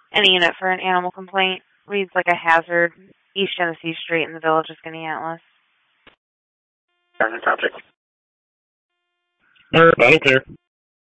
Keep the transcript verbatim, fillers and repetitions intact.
Any unit for an animal complaint. Reads like a hazard. East Genesee Street in the Village of Skinny Atlas. Current subject. Alright, I don't care.